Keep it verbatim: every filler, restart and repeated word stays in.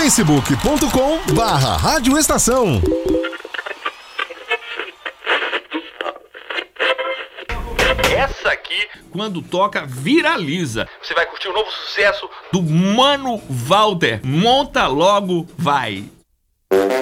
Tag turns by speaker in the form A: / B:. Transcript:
A: facebook ponto com barra Rádio Estação.
B: Essa aqui, quando toca, viraliza. Você vai curtir o novo sucesso do Mano Walter. Monta logo, vai.